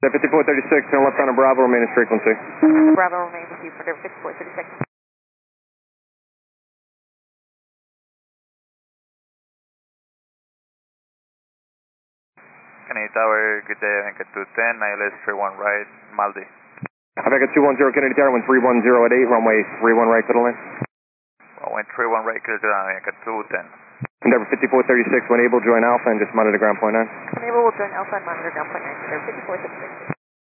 5436, turn left on a Bravo, remain as frequency. Bravo, remain with you for 5436. Kennedy Tower, good day, America 210, ILS 31 right, Maldi. America 210, Kennedy Tower, 131 at 8, runway 31 right to the lane. Runway 31 right, clear to America 210. Endeavor 5436, when able, join Alpha and just monitor ground point 9. Enable will join Alpha and monitor ground point 9 for 5436.